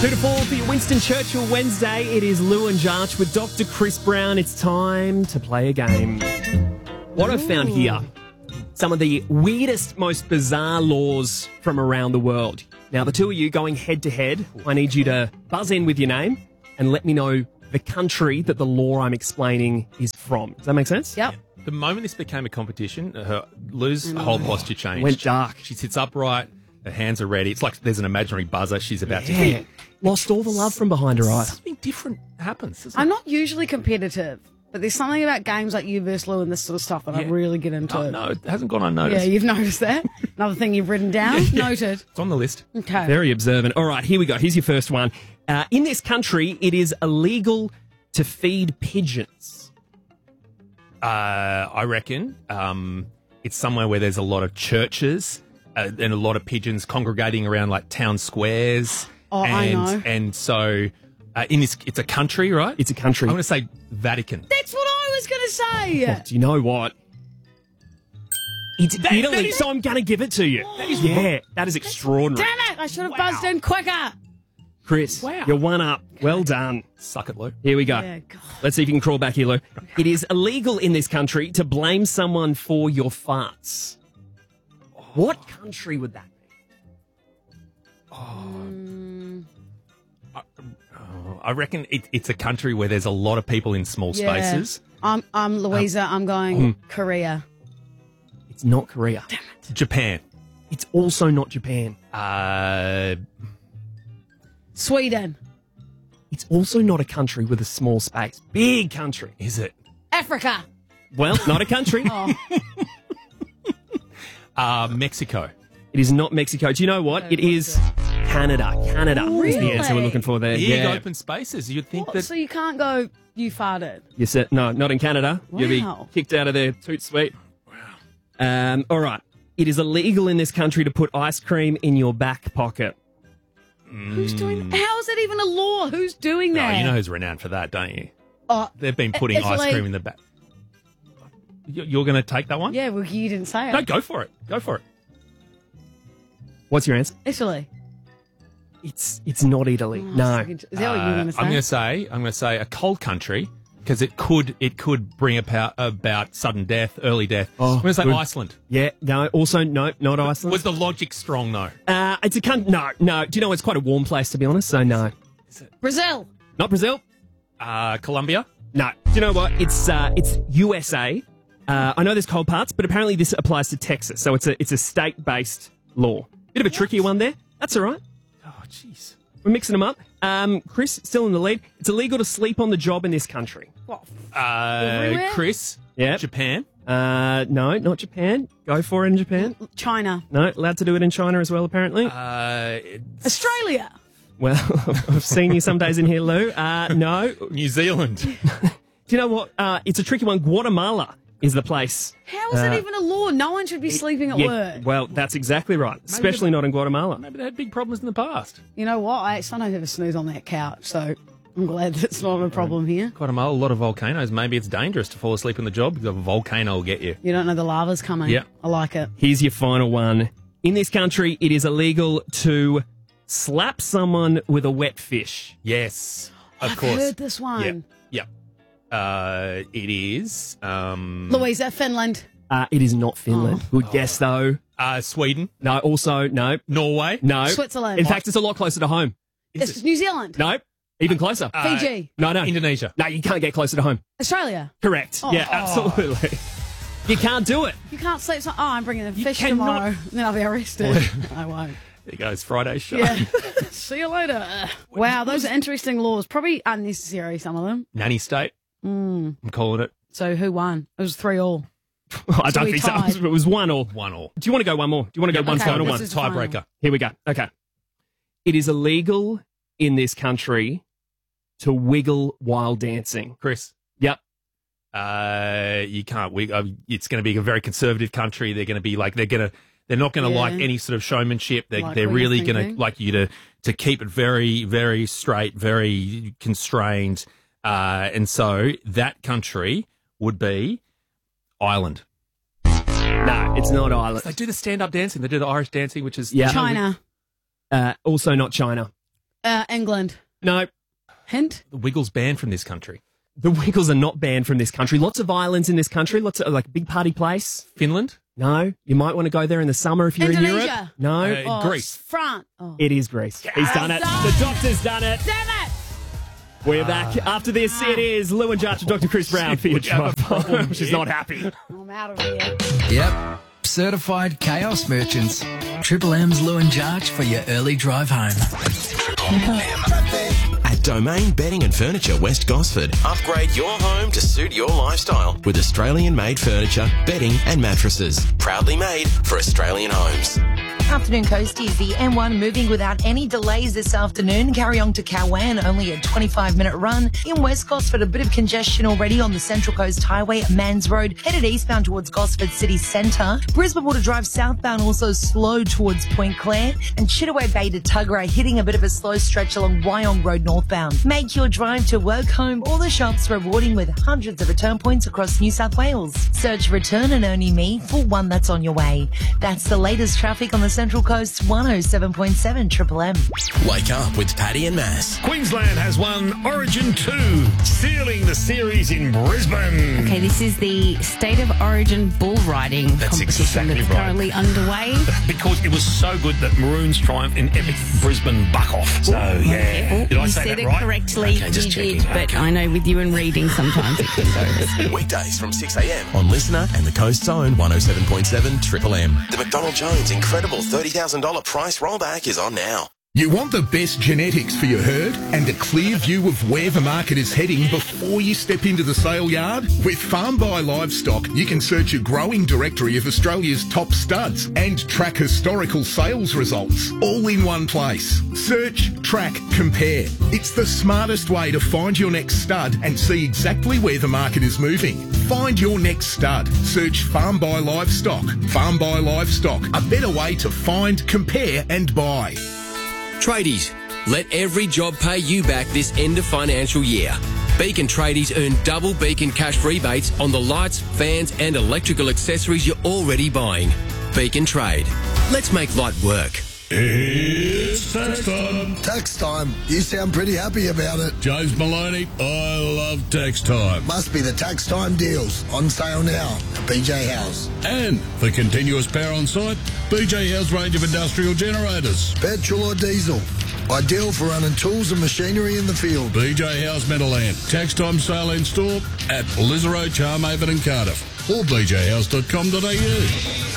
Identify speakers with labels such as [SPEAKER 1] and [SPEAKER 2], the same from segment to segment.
[SPEAKER 1] 2 to 4 for your Winston Churchill Wednesday. It is Lou and Jarch with Dr. Chris Brown. It's time to play a game. What I've found here, some of the weirdest, most bizarre laws from around the world. Now, the two of you going head to head, I need you to buzz in with your name and let me know the country that the law I'm explaining is from. Does that make sense?
[SPEAKER 2] Yep.
[SPEAKER 3] The moment this became a competition, Lou's whole posture changed.
[SPEAKER 1] Went dark.
[SPEAKER 3] She sits upright, her hands are ready. It's like there's an imaginary buzzer she's about to hit.
[SPEAKER 1] Lost all the love from behind her eyes.
[SPEAKER 3] Something different happens.
[SPEAKER 2] I'm not usually competitive, but there's something about games like you versus Lou and this sort of stuff that I really get into.
[SPEAKER 3] Oh, no, it hasn't gone
[SPEAKER 2] Yeah,
[SPEAKER 3] unnoticed.
[SPEAKER 2] you've noticed that. Another thing you've written down. Noted.
[SPEAKER 3] It's on the list.
[SPEAKER 2] Okay.
[SPEAKER 1] Very observant. All right, here we go. Here's your first one. In this country, it is illegal to feed pigeons.
[SPEAKER 3] I reckon it's somewhere where there's a lot of churches and a lot of pigeons congregating around like town squares.
[SPEAKER 2] Oh,
[SPEAKER 3] and,
[SPEAKER 2] I know.
[SPEAKER 3] And so it's a country, right?
[SPEAKER 1] It's a country.
[SPEAKER 3] I'm going to say Vatican.
[SPEAKER 2] That's what I was going to say.
[SPEAKER 1] Do you know what? It's Italy,
[SPEAKER 3] that is-
[SPEAKER 1] so I'm going to give it to you. That is extraordinary.
[SPEAKER 2] Damn it. I should have buzzed in quicker.
[SPEAKER 1] Chris, you're one up. Well done.
[SPEAKER 3] Suck it, Lou.
[SPEAKER 1] Here we go.
[SPEAKER 2] Yeah, God.
[SPEAKER 1] Let's see if you can crawl back here, Lou. It is illegal in this country to blame someone for your farts. What country would that be?
[SPEAKER 3] I reckon it's a country where there's a lot of people in small spaces.
[SPEAKER 2] I'm Louisa. I'm going Korea.
[SPEAKER 1] It's not Korea.
[SPEAKER 3] Japan.
[SPEAKER 1] It's also not Japan.
[SPEAKER 2] Sweden.
[SPEAKER 1] It's also not a country with a small space. Big country.
[SPEAKER 3] Is it?
[SPEAKER 2] Africa.
[SPEAKER 1] Well, not a country.
[SPEAKER 3] Mexico.
[SPEAKER 1] It is not Mexico. Do you know what? It is Canada. Canada is the answer we're looking for there.
[SPEAKER 3] Big
[SPEAKER 1] Yeah.
[SPEAKER 3] open spaces. You'd think
[SPEAKER 2] What?
[SPEAKER 3] that...
[SPEAKER 2] So you can't go, you farted.
[SPEAKER 1] You said, no, not in Canada. You'll be
[SPEAKER 2] Wow.
[SPEAKER 1] kicked out of their toot suite. Wow. All right. It is illegal in this country to put ice cream in your back pocket.
[SPEAKER 2] Who's doing that? How is that even a law? Who's doing
[SPEAKER 3] Oh,
[SPEAKER 2] that?
[SPEAKER 3] you know who's renowned for that, don't you?
[SPEAKER 2] Oh,
[SPEAKER 3] They've been putting ice
[SPEAKER 2] Italy.
[SPEAKER 3] cream in the back. You're going to take that one?
[SPEAKER 2] yeah, well, you didn't say it.
[SPEAKER 3] No, go for it. Go for it.
[SPEAKER 1] What's your answer?
[SPEAKER 2] Italy.
[SPEAKER 1] It's not Italy. No.
[SPEAKER 2] Is that what you were going to say?
[SPEAKER 3] I'm going to say a cold country because it could bring about sudden death, early death.
[SPEAKER 1] Oh,
[SPEAKER 3] I'm going to say
[SPEAKER 1] good.
[SPEAKER 3] Iceland.
[SPEAKER 1] Yeah. No. Also, no, not Iceland.
[SPEAKER 3] Was the logic strong though?
[SPEAKER 1] It's a country. No. Do you know it's quite a warm place, to be honest? So no.
[SPEAKER 2] Brazil.
[SPEAKER 1] Not Brazil.
[SPEAKER 3] Colombia.
[SPEAKER 1] No. Do you know what? It's USA. I know there's cold parts, but apparently this applies to Texas. So it's a state-based law. Bit of a trickier one there. That's all right.
[SPEAKER 3] Oh, jeez.
[SPEAKER 1] We're mixing them up. Chris, still in the lead. It's illegal to sleep on the job in this country.
[SPEAKER 2] Everywhere?
[SPEAKER 3] Chris.
[SPEAKER 1] Yeah.
[SPEAKER 3] Japan.
[SPEAKER 1] No, not Japan. Go for it in Japan.
[SPEAKER 2] China.
[SPEAKER 1] No, allowed to do it in China as well, apparently.
[SPEAKER 2] Australia.
[SPEAKER 1] Well, I've seen you some days in here, Lou. No.
[SPEAKER 3] New Zealand.
[SPEAKER 1] Do you know what? It's a tricky one. Guatemala is the place.
[SPEAKER 2] How is that even a law? No one should be sleeping at work.
[SPEAKER 1] Well, that's exactly right. Especially not in Guatemala.
[SPEAKER 3] Maybe they had big problems in the past.
[SPEAKER 2] You know what? I sometimes have a snooze on that couch, so I'm glad that's not a problem here.
[SPEAKER 3] Guatemala, a lot of volcanoes. Maybe it's dangerous to fall asleep on the job because a volcano will get you.
[SPEAKER 2] You don't know the lava's coming.
[SPEAKER 3] Yeah.
[SPEAKER 2] I like it.
[SPEAKER 1] Here's your final one. In this country, it is illegal to slap someone with a wet fish.
[SPEAKER 3] Yes, of
[SPEAKER 2] I've
[SPEAKER 3] course.
[SPEAKER 2] heard this one.
[SPEAKER 3] Yep. It is.
[SPEAKER 2] Louisa, Finland.
[SPEAKER 1] It is not Finland. Good guess, though.
[SPEAKER 3] Sweden.
[SPEAKER 1] No, also, no.
[SPEAKER 3] Norway.
[SPEAKER 1] No.
[SPEAKER 2] Switzerland.
[SPEAKER 1] In fact, it's a lot closer to home.
[SPEAKER 2] It's New Zealand.
[SPEAKER 1] No. Even closer.
[SPEAKER 2] Fiji.
[SPEAKER 1] No.
[SPEAKER 3] Indonesia.
[SPEAKER 1] No, you can't get closer to home.
[SPEAKER 2] Australia.
[SPEAKER 1] Correct. Yeah, absolutely. You can't do it.
[SPEAKER 2] You can't sleep. I'm bringing the fish
[SPEAKER 3] cannot-
[SPEAKER 2] tomorrow. Then I'll be arrested. I won't.
[SPEAKER 3] There goes Friday's show.
[SPEAKER 2] Yeah. See you later. Wow, those are interesting laws. Probably unnecessary, some of them.
[SPEAKER 3] Nanny state. I'm calling it.
[SPEAKER 2] So who won? It was 3-3.
[SPEAKER 1] I don't
[SPEAKER 2] we
[SPEAKER 1] think
[SPEAKER 2] tied.
[SPEAKER 1] so. It was 1-1.
[SPEAKER 3] 1-1.
[SPEAKER 1] Do you want to go one more? Do you want to go one
[SPEAKER 2] okay,
[SPEAKER 1] final
[SPEAKER 2] this
[SPEAKER 1] one?
[SPEAKER 2] is the final.
[SPEAKER 3] Tiebreaker.
[SPEAKER 1] Here we go. Okay. It is illegal in this country to wiggle while dancing.
[SPEAKER 3] Chris.
[SPEAKER 1] Yep.
[SPEAKER 3] You can't. It's going to be a very conservative country. They're going to be like they're not going to
[SPEAKER 2] Yeah.
[SPEAKER 3] like any sort of showmanship. They're
[SPEAKER 2] Like what
[SPEAKER 3] really
[SPEAKER 2] you're
[SPEAKER 3] going to
[SPEAKER 2] thinking.
[SPEAKER 3] like you to keep it very, very straight, very constrained. And so that country would be Ireland.
[SPEAKER 1] No, it's not Ireland.
[SPEAKER 3] They do the stand-up dancing. They do the Irish dancing, which is
[SPEAKER 1] Yeah.
[SPEAKER 2] China.
[SPEAKER 1] Also not China.
[SPEAKER 2] England.
[SPEAKER 1] No,
[SPEAKER 2] Hint?
[SPEAKER 3] The Wiggles banned from this country.
[SPEAKER 1] the Wiggles are not banned from this country. Lots of islands in this country. Lots of like big party place.
[SPEAKER 3] Finland?
[SPEAKER 1] No, you might want to go there in the summer if you're in Europe.
[SPEAKER 2] Indonesia.
[SPEAKER 1] No,
[SPEAKER 3] Greece.
[SPEAKER 2] France. Oh.
[SPEAKER 1] it is Greece. He's done it. The doctor's done it.
[SPEAKER 2] Damn it!
[SPEAKER 1] We're back. After this, it is Lou and Judge and Dr. Chris Brown for your drive home. She's not happy.
[SPEAKER 2] I'm out of here.
[SPEAKER 4] Yep. Certified chaos merchants. Triple M's Lou and Jarch for your early drive home.
[SPEAKER 5] At Domain Bedding and Furniture West Gosford, upgrade your home to suit your lifestyle with Australian-made furniture, bedding and mattresses. Proudly made for Australian homes.
[SPEAKER 6] Afternoon Coasties, the M1 moving without any delays this afternoon. Carry on to Cowan, only a 25-minute run. In West Gosford, a bit of congestion already on the Central Coast Highway at Mans Road, headed eastbound towards Gosford City Centre. Brisbane Water Drive southbound also slow towards Point Clare. And Chittaway Bay to Tuggerah hitting a bit of a slow stretch along Wyong Road northbound. Make your drive to work, home or the shops rewarding with hundreds of return points across New South Wales. Search Return and Only Me for one that's on your way. That's the latest traffic on the Central Coast 107.7 Triple M.
[SPEAKER 5] Wake up with Paddy and Mass.
[SPEAKER 7] Queensland has won Origin 2, sealing the series in Brisbane.
[SPEAKER 8] Okay, this is the State of Origin bull riding
[SPEAKER 7] That's
[SPEAKER 8] competition
[SPEAKER 7] exactly
[SPEAKER 8] that's
[SPEAKER 7] right.
[SPEAKER 8] currently underway.
[SPEAKER 7] Because it was so good that Maroons triumphed in epic Brisbane buck-off. So, yeah. Did I
[SPEAKER 8] you
[SPEAKER 7] say
[SPEAKER 8] said
[SPEAKER 7] that
[SPEAKER 8] it
[SPEAKER 7] right?
[SPEAKER 8] correctly.
[SPEAKER 7] Okay, just
[SPEAKER 8] you
[SPEAKER 7] checking.
[SPEAKER 8] did, but I know with you and reading sometimes it can go.
[SPEAKER 5] Weekdays from 6 a.m. on Listener and the Coast's own 107.7 Triple M. The McDonald Jones incredible $30,000 price rollback is on now.
[SPEAKER 9] You want the best genetics for your herd and a clear view of where the market is heading before you step into the sale yard? With Farm by Livestock, you can search a growing directory of Australia's top studs and track historical sales results all in one place. Search, track, compare. It's the smartest way to find your next stud and see exactly where the market is moving. Find your next stud. Search Farm by Livestock. Farm by Livestock, a better way to find, compare and buy.
[SPEAKER 10] Tradies, let every job pay you back this end of financial year. Beacon Tradies earn double Beacon cash rebates on the lights, fans and electrical accessories you're already buying. Beacon Trade. Let's make light work.
[SPEAKER 7] It's tax time.
[SPEAKER 11] Tax time. You sound pretty happy about it.
[SPEAKER 7] James Maloney, I love tax time.
[SPEAKER 11] Must be the tax time deals on sale now at BJ House.
[SPEAKER 7] And for continuous power on site, BJ House range of industrial generators.
[SPEAKER 11] Petrol or diesel. Ideal for running tools and machinery in the field.
[SPEAKER 7] BJ House Meadowland. Tax time sale in store at Lizero, Charmhaven and Cardiff. Or bjhouse.com.au.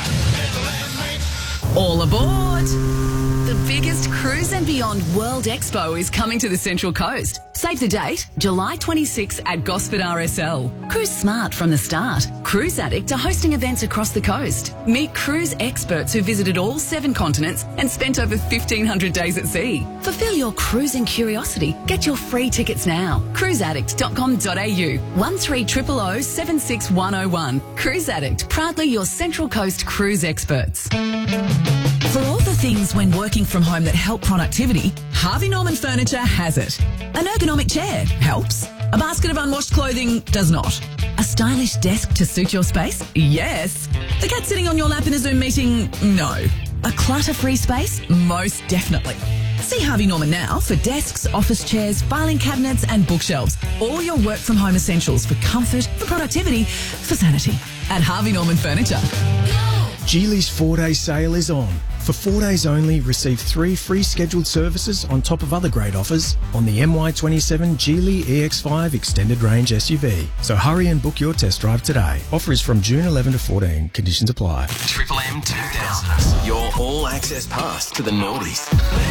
[SPEAKER 12] All aboard! The biggest Cruise and Beyond World Expo is coming to the Central Coast. Save the date, July 26 at Gosford RSL. Cruise smart from the start. Cruise Addict are hosting events across the coast. Meet cruise experts who visited all 7 continents and spent over 1,500 days at sea. Fulfill your cruising curiosity. Get your free tickets now. cruiseaddict.com.au 1300 76101. Cruise Addict, proudly your Central Coast cruise experts.
[SPEAKER 13] For all the things when working from home that help productivity, Harvey Norman Furniture has it. An ergonomic chair helps. A basket of unwashed clothing does not. A stylish desk to suit your space? Yes. The cat sitting on your lap in a Zoom meeting? No. A clutter-free space? Most definitely. See Harvey Norman now for desks, office chairs, filing cabinets and bookshelves. All your work from home essentials for comfort, for productivity, for sanity. At Harvey Norman Furniture.
[SPEAKER 14] Geely's 4-day sale is on. For 4 days only, receive 3 free scheduled services on top of other great offers on the MY27 Geely EX5 Extended Range SUV. So hurry and book your test drive today. Offer is from June 11 to 14. Conditions apply.
[SPEAKER 5] Triple M 2000. Your all-access pass to the noughties.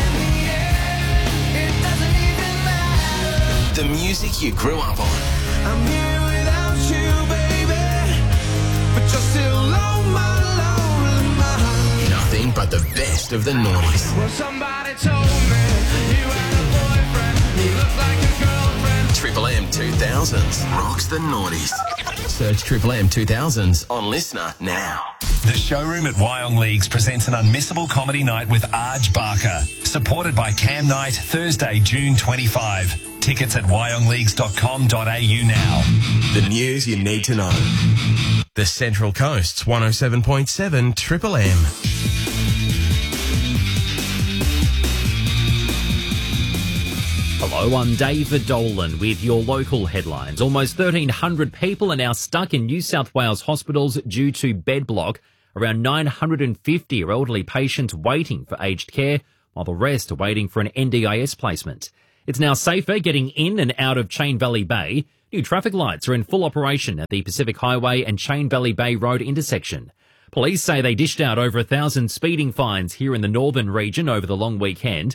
[SPEAKER 5] The music you grew up on.
[SPEAKER 15] I'm here without you, baby, but you're still on my lonely mind.
[SPEAKER 5] Nothing but the best of the noughties.
[SPEAKER 15] Well, somebody told me you had a boyfriend, he looked like a girlfriend.
[SPEAKER 5] Triple M 2000s rocks the noughties. Search Triple M 2000s on Listener now.
[SPEAKER 16] The showroom at Wyong Leagues presents an unmissable comedy night with Arj Barker, supported by Cam Night, Thursday, June 25. Tickets at wyongleagues.com.au now.
[SPEAKER 5] The news you need to know. The Central Coast's 107.7 Triple M.
[SPEAKER 17] Hello, I'm David Dolan with your local headlines. Almost 1,300 people are now stuck in New South Wales hospitals due to bed block. Around 950 are elderly patients waiting for aged care, while the rest are waiting for an NDIS placement. It's now safer getting in and out of Chain Valley Bay. New traffic lights are in full operation at the Pacific Highway and Chain Valley Bay Road intersection. Police say they dished out over 1,000 speeding fines here in the northern region over the long weekend.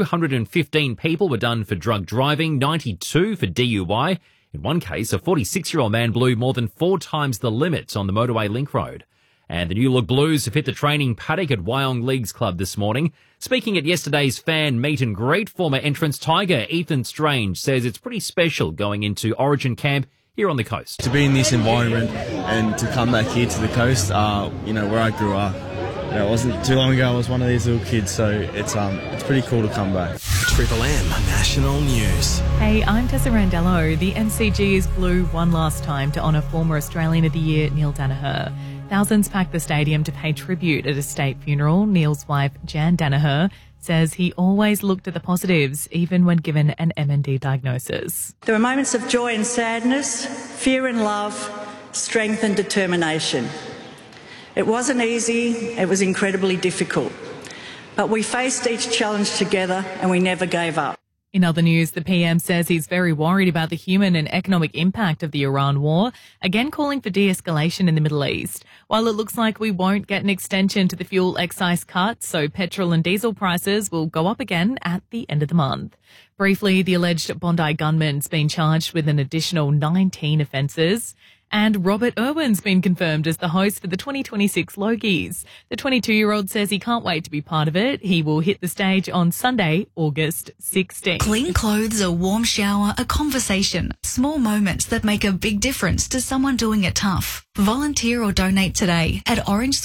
[SPEAKER 17] 215 people were done for drug driving, 92 for DUI. In one case, a 46-year-old man blew more than 4 times the limit on the motorway link road. And the New Look Blues have hit the training paddock at Wyong Leagues Club this morning. Speaking at yesterday's fan meet and greet, former entrance Tiger Ethan Strange says it's pretty special going into Origin camp here on the coast.
[SPEAKER 18] To be in this environment and to come back here to the coast, where I grew up, it wasn't too long ago I was one of these little kids, so it's pretty cool to come back.
[SPEAKER 5] Triple M National News.
[SPEAKER 19] Hey, I'm Tessa Randello. The MCG is blue one last time to honour former Australian of the Year Neil Danaher. Thousands packed the stadium to pay tribute at a state funeral. Neil's wife, Jan Danaher, says he always looked at the positives, even when given an MND diagnosis.
[SPEAKER 20] There were moments of joy and sadness, fear and love, strength and determination. It wasn't easy, it was incredibly difficult. But we faced each challenge together and we never gave up.
[SPEAKER 19] In other news, the PM says he's very worried about the human and economic impact of the Iran war, again calling for de-escalation in the Middle East. While it looks like we won't get an extension to the fuel excise cut, so petrol and diesel prices will go up again at the end of the month. Briefly, the alleged Bondi gunman's been charged with an additional 19 offences. And Robert Irwin's been confirmed as the host for the 2026 Logies. The 22-year-old says he can't wait to be part of it. He will hit the stage on Sunday, August 16th.
[SPEAKER 21] Clean clothes, a warm shower, a conversation. Small moments that make a big difference to someone doing it tough. Volunteer or donate today at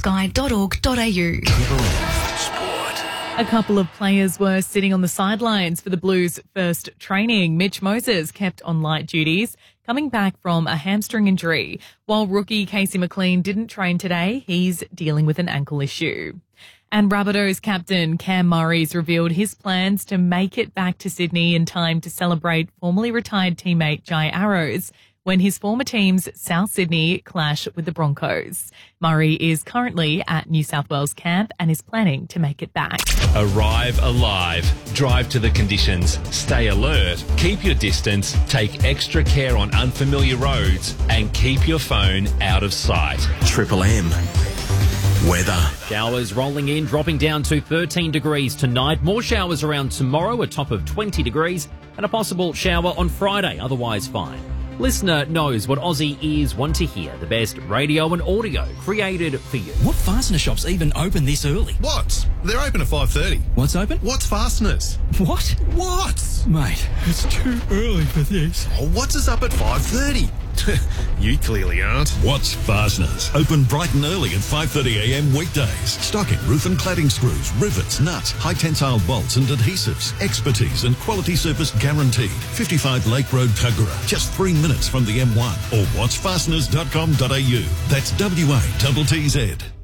[SPEAKER 21] orangesky.org.au.
[SPEAKER 19] A couple of players were sitting on the sidelines for the Blues' first training. Mitch Moses kept on light duties, coming back from a hamstring injury, while rookie Casey McLean didn't train today. He's dealing with an ankle issue. And Rabbitohs captain Cam Murray's revealed his plans to make it back to Sydney in time to celebrate formerly retired teammate Jai Arrows when his former teams South Sydney clash with the Broncos. Murray is currently at New South Wales camp and is planning to make it back.
[SPEAKER 16] Arrive alive. Drive to the conditions. Stay alert. Keep your distance. Take extra care on unfamiliar roads and keep your phone out of sight.
[SPEAKER 5] Triple M weather.
[SPEAKER 17] Showers rolling in, dropping down to 13 degrees tonight. More showers around tomorrow, a top of 20 degrees, and a possible shower on Friday, otherwise fine. Listener knows what Aussie ears want to hear. The best radio and audio created for you.
[SPEAKER 22] What fastener shops even open this early?
[SPEAKER 23] What? They're open at 5:30.
[SPEAKER 22] What's open?
[SPEAKER 23] What's Fasteners?
[SPEAKER 22] What?
[SPEAKER 23] What?
[SPEAKER 22] Mate, it's too early for this.
[SPEAKER 23] Oh, what's us up at 5:30? You clearly aren't.
[SPEAKER 7] What's Fasteners? Open bright and early at 5:30 a.m. weekdays. Stocking roof and cladding screws, rivets, nuts, high tensile bolts and adhesives. Expertise and quality service guaranteed. 55 Lake Road, Tuggerah. Just 3 minutes from the M1. Or watchfasteners.com.au. That's WATTZ.